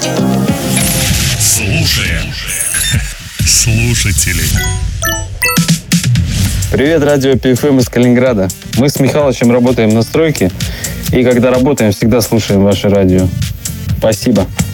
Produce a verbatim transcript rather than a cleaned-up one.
Слушаем слушателей. Привет, радио пи эф эм из Калининграда. Мы с Михалычем работаем на стройке, и когда работаем, всегда слушаем ваше радио. Спасибо.